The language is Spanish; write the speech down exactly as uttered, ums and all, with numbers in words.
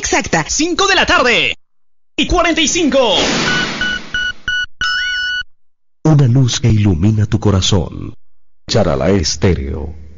exacta. cinco de la tarde y cuarenta y cinco. Una luz que ilumina tu corazón. Charalá Estéreo.